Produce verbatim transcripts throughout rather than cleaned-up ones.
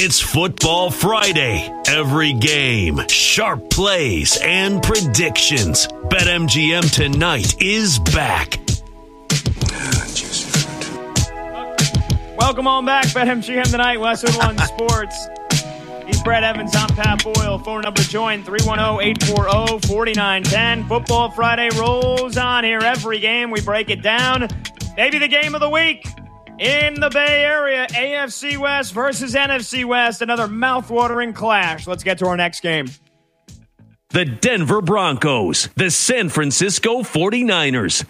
It's Football Friday. Every game, sharp plays, and predictions. BetMGM Tonight is back. Welcome on back, BetMGM Tonight, Westwood One Sports. He's Brett Evans, I'm Pat Boyle. Phone number to join, three one zero, eight four zero, four nine one zero. Football Friday rolls on here. Every game, we break it down. Maybe the game of the week in the Bay Area. A F C West versus N F C West. Another mouth-watering clash. Let's get to our next game. The Denver Broncos, the San Francisco forty-niners.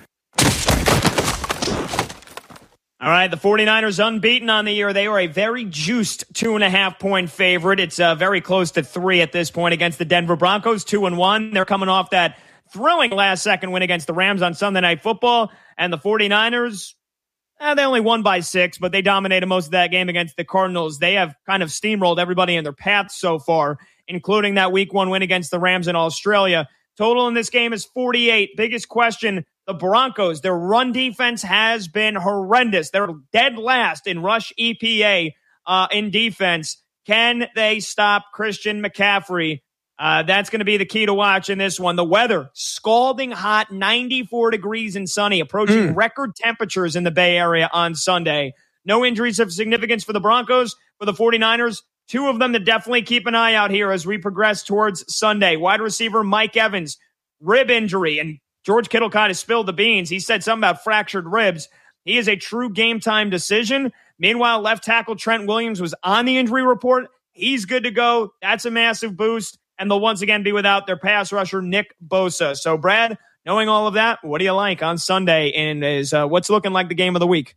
All right, the forty-niners unbeaten on the year. They are a very juiced two and a half point favorite. It's uh, very close to three at this point against the Denver Broncos, two and one. They're coming off that thrilling last second win against the Rams on Sunday Night Football. And the forty-niners, eh, they only won by six, but they dominated most of that game against the Cardinals. They have kind of steamrolled everybody in their path so far, including that week one win against the Rams in Australia. Total in this game is forty-eight. Biggest question, the Broncos, their run defense has been horrendous. They're dead last in rush E P A uh, in defense. Can they stop Christian McCaffrey? Uh, that's going to be the key to watch in this one. The weather, scalding hot, ninety-four degrees and sunny, approaching mm. record temperatures in the Bay Area on Sunday. No injuries of significance for the Broncos. For the forty-niners, two of them to definitely keep an eye out here as we progress towards Sunday. Wide receiver Mike Evans, rib injury, and George Kittle kind of spilled the beans. He said something about fractured ribs. He is a true game-time decision. Meanwhile, left tackle Trent Williams was on the injury report. He's good to go. That's a massive boost. And they'll once again be without their pass rusher, Nick Bosa. So, Brad, knowing all of that, what do you like on Sunday? And is uh, what's looking like the game of the week?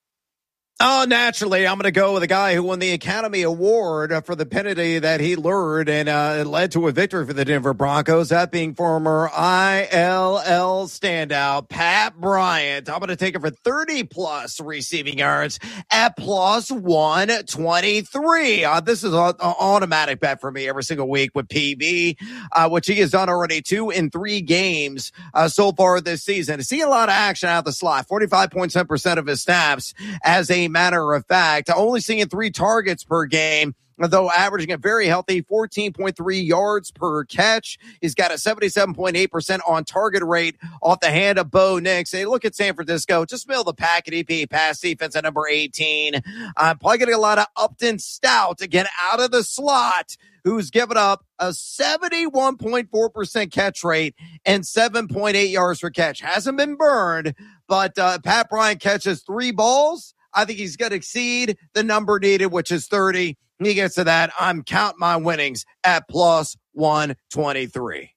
Oh, naturally, I'm going to go with a guy who won the Academy Award for the penalty that he lured, and uh, it led to a victory for the Denver Broncos, that being former I L L standout Pat Bryant. I'm going to take it for thirty-plus receiving yards at plus one twenty-three. Uh, this is an automatic bet for me every single week with P B, uh, which he has done already two in three games uh, so far this season. See a lot of action out of the slot, forty-five point seven percent of his snaps as a matter of fact, only seeing three targets per game, though averaging a very healthy fourteen point three yards per catch. He's got a seventy-seven point eight percent on target rate off the hand of Bo Nix. Hey, look at San Francisco. Just middle of the pack at E P A pass defense at number eighteen. I'm probably getting a lot of Upton Stout again out of the slot, who's given up a seventy-one point four percent catch rate and seven point eight yards per catch. Hasn't been burned, but uh, Pat Bryant catches three balls. I think he's going to exceed the number needed, which is thirty. He gets to that. I'm counting my winnings at plus one twenty-three.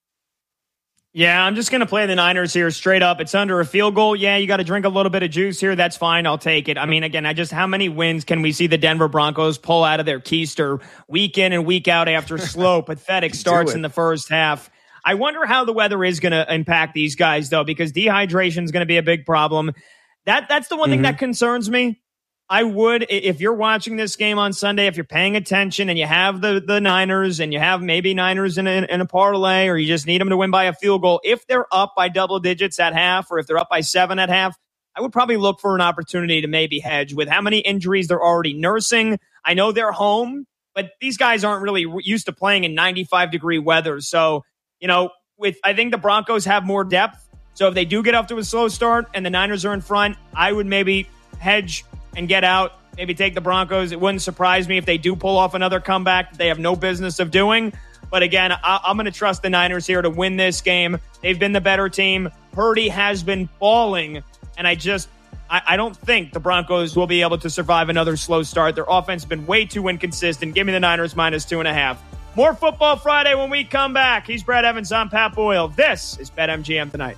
Yeah, I'm just going to play the Niners here straight up. It's under a field goal. Yeah, you got to drink a little bit of juice here. That's fine. I'll take it. I mean, again, I just, how many wins can we see the Denver Broncos pull out of their keister week in and week out after slow, pathetic starts in the first half? I wonder how the weather is going to impact these guys, though, because dehydration is going to be a big problem. That That's the one mm-hmm. thing that concerns me. I would, if you're watching this game on Sunday, if you're paying attention and you have the, the Niners and you have maybe Niners in a, in a parlay, or you just need them to win by a field goal, if they're up by double digits at half, or if they're up by seven at half, I would probably look for an opportunity to maybe hedge with how many injuries they're already nursing. I know they're home, but these guys aren't really used to playing in ninety-five degree weather. So, you know, with, I think the Broncos have more depth. So if they do get off to a slow start and the Niners are in front, I would maybe hedge and get out, maybe take the Broncos. It wouldn't surprise me if they do pull off another comeback that they have no business of doing. But again, I- I'm going to trust the Niners here to win this game. They've been the better team. Purdy has been balling, and I just, I, I don't think the Broncos will be able to survive another slow start. Their offense has been way too inconsistent. Give me the Niners minus two and a half. More Football Friday when we come back. He's Brad Evans. I'm Pat Boyle. This is BetMGM Tonight.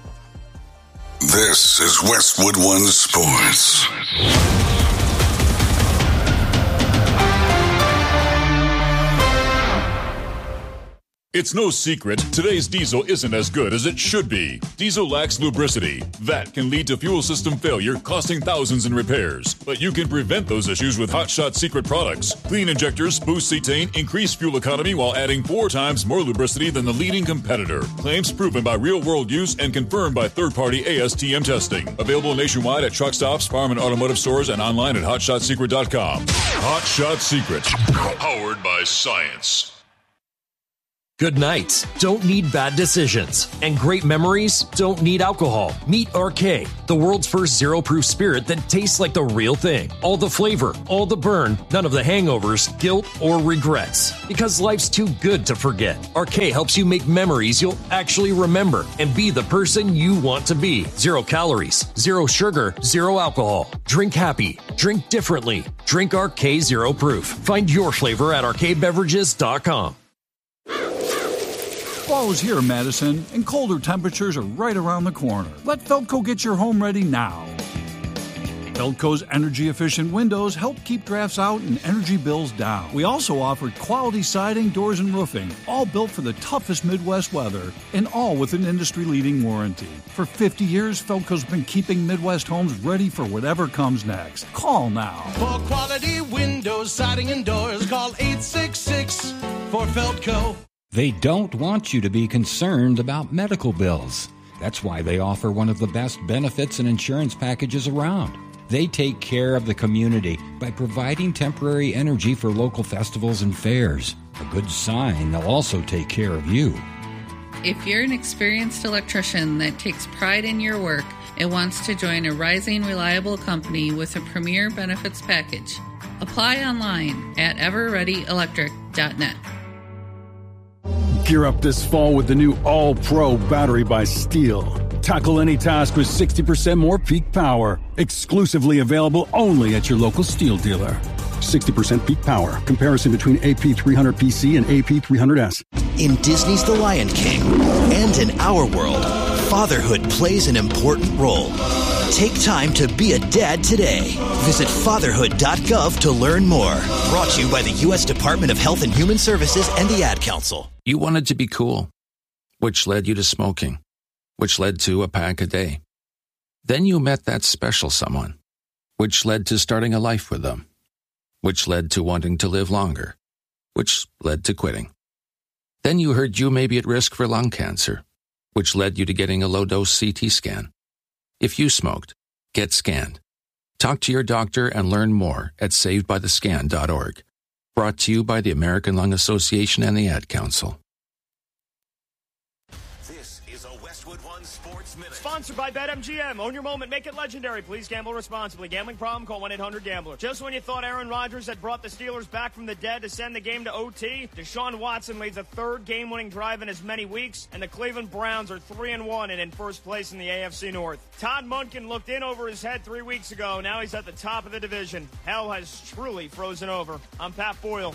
This is Westwood One Sports. It's no secret, today's diesel isn't as good as it should be. Diesel lacks lubricity. That can lead to fuel system failure, costing thousands in repairs. But you can prevent those issues with Hot Shot Secret products. Clean injectors boost cetane, increase fuel economy while adding four times more lubricity than the leading competitor. Claims proven by real-world use and confirmed by third-party A S T M testing. Available nationwide at truck stops, farm and automotive stores, and online at hot shot secret dot com. Hot Shot Secret. Powered by science. Good nights don't need bad decisions, and great memories don't need alcohol. Meet R K, the world's first zero-proof spirit that tastes like the real thing. All the flavor, all the burn, none of the hangovers, guilt, or regrets. Because life's too good to forget. R K helps you make memories you'll actually remember and be the person you want to be. Zero calories, zero sugar, zero alcohol. Drink happy. Drink differently. Drink R K Zero Proof. Find your flavor at R K beverages dot com. Fall is here, Madison, and colder temperatures are right around the corner. Let Feldco get your home ready now. Feldco's energy-efficient windows help keep drafts out and energy bills down. We also offer quality siding, doors, and roofing, all built for the toughest Midwest weather, and all with an industry-leading warranty. For fifty years, Feldco's been keeping Midwest homes ready for whatever comes next. Call now. For quality windows, siding, and doors, call eight six six for Feldco. They don't want you to be concerned about medical bills. That's why they offer one of the best benefits and insurance packages around. They take care of the community by providing temporary energy for local festivals and fairs. A good sign they'll also take care of you. If you're an experienced electrician that takes pride in your work and wants to join a rising, reliable company with a premier benefits package, apply online at ever ready electric dot net. Gear up this fall with the new All-Pro battery by Steel. Tackle any task with sixty percent more peak power. Exclusively available only at your local Steel dealer. sixty percent peak power. Comparison between A P three hundred P C and A P three hundred S. In Disney's The Lion King and in our world, fatherhood plays an important role. Take time to be a dad today. Visit fatherhood dot gov to learn more. Brought to you by the U S Department of Health and Human Services and the Ad Council. You wanted to be cool, which led you to smoking, which led to a pack a day. Then you met that special someone, which led to starting a life with them, which led to wanting to live longer, which led to quitting. Then you heard you may be at risk for lung cancer, which led you to getting a low-dose C T scan. If you smoked, get scanned. Talk to your doctor and learn more at saved by the scan dot org. Brought to you by the American Lung Association and the Ad Council. This is a Westwood One Sports Minute. Sponsored by BetMGM. Own your moment. Make it legendary. Please gamble responsibly. Gambling problem? Call one eight hundred gambler. Just when you thought Aaron Rodgers had brought the Steelers back from the dead to send the game to O T, Deshaun Watson leads a third game-winning drive in as many weeks, and the Cleveland Browns are three and one and in first place in the A F C North. Todd Monken looked in over his head three weeks ago. Now he's at the top of the division. Hell has truly frozen over. I'm Pat Boyle.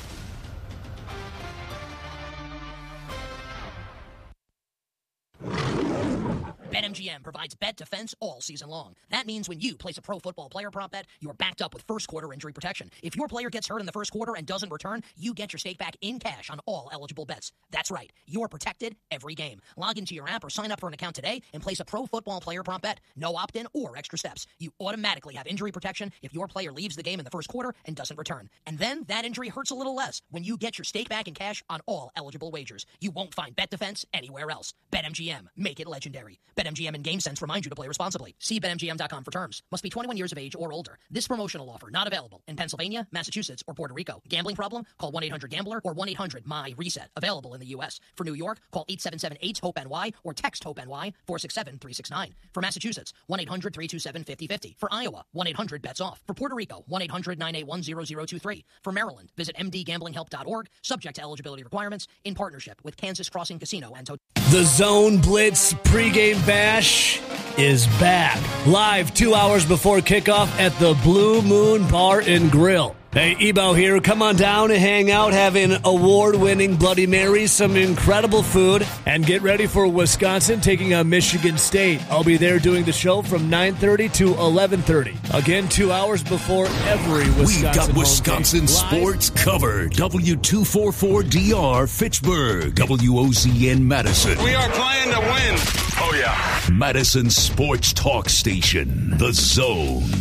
BetMGM provides bet defense all season long. That means when you place a pro football player prop bet, you're backed up with first quarter injury protection. If your player gets hurt in the first quarter and doesn't return, you get your stake back in cash on all eligible bets. That's right. You're protected every game. Log into your app or sign up for an account today and place a pro football player prop bet. No opt-in or extra steps. You automatically have injury protection if your player leaves the game in the first quarter and doesn't return. And then that injury hurts a little less when you get your stake back in cash on all eligible wagers. You won't find bet defense anywhere else. BetMGM. Make it legendary. BetMGM and GameSense remind you to play responsibly. See Bet M G M dot com for terms. Must be twenty-one years of age or older. This promotional offer not available in Pennsylvania, Massachusetts, or Puerto Rico. Gambling problem? Call one eight hundred gambler or one eight hundred M Y reset. Available in the U S. For New York, call eight seven seven eight hope N Y or text HOPE-N Y four six seven three six nine. For Massachusetts, one eight hundred three two seven five zero five zero. For Iowa, one eight hundred bets off. For Puerto Rico, one eight hundred nine eight one zero zero two three. For Maryland, visit m d gambling help dot org. Subject to eligibility requirements in partnership with Kansas Crossing Casino and Hotel. The Zone Blitz pregame bash is back. Live two hours before kickoff at the Blue Moon Bar and Grill. Hey, Ebo here. Come on down and hang out, having award-winning Bloody Marys, some incredible food, and get ready for Wisconsin taking on Michigan State. I'll be there doing the show from nine thirty to eleven thirty. Again, two hours before every Wisconsin We've got Wisconsin game. sports covered. W two forty-four D R Fitchburg. W O Z N Madison. We are playing to win. Oh, yeah. Madison Sports Talk Station. The Zone.